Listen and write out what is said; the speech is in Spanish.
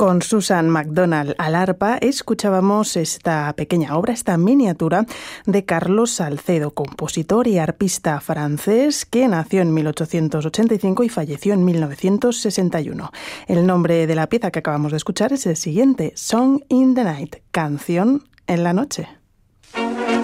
Con Susan MacDonald al arpa escuchábamos esta pequeña obra, esta miniatura de Carlos Salcedo, compositor y arpista francés que nació en 1885 y falleció en 1961. El nombre de la pieza que acabamos de escuchar es el siguiente, Song in the Night, canción en la noche.